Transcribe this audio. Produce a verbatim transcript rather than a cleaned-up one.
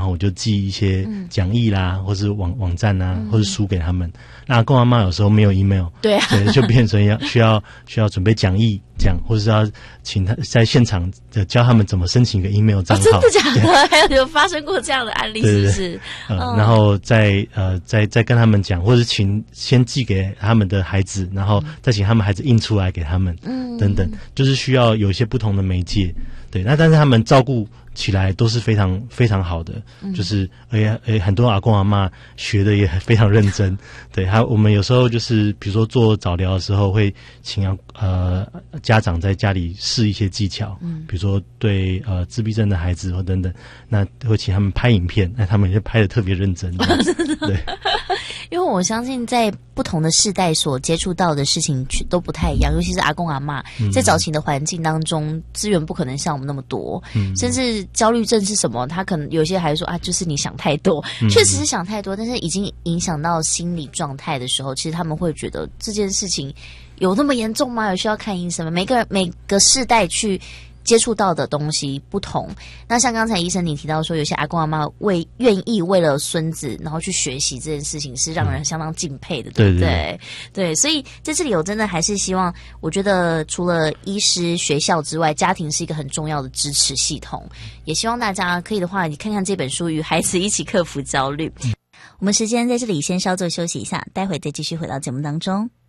后我就寄一些讲义啦，嗯、或是网网站啊，嗯、或是书给他们。那阿公阿嬷有时候没有 email， 对啊，对，就变成要需要需要准备讲义这样，或者是要请他在现场教他们怎么申请一个 email 账号。哦、真的假的？还有有发生过这样的案例是不是？对对对呃嗯、然后再呃再再跟他们讲，或者请先寄给他们的孩子，然后再请他们孩子印出来给他们，嗯，等等，就是需要有一些不同的媒介。对，那但是他们照顾起来都是非常非常好的，嗯、就是而且而且很多阿公阿嬷学的也非常认真。对，他我们有时候就是比如说做早疗的时候，会请呃家长在家里试一些技巧，嗯，比如说对呃自闭症的孩子或等等，那会请他们拍影片，那他们也拍得特别认真。对。 因为我相信在不同的世代所接触到的事情都不太一样，尤其是阿公阿嬷在早期的环境当中，资源不可能像我们那么多，嗯、甚至焦虑症是什么，他可能有些还说啊，就是你想太多，嗯、确实是想太多，但是已经影响到心理状态的时候，其实他们会觉得这件事情有那么严重吗？有需要看医生吗？每个每个世代去接触到的东西不同，那像刚才医生你提到说，有些阿公阿嬷为愿意为了孙子然后去学习这件事情，是让人相当敬佩的，嗯、对不对？对，对，所以在这里我真的还是希望，我觉得除了医师、学校之外，家庭是一个很重要的支持系统，也希望大家可以的话，你看看这本书《与孩子一起克服焦虑》。嗯、我们时间在这里先稍作休息一下，待会再继续回到节目当中。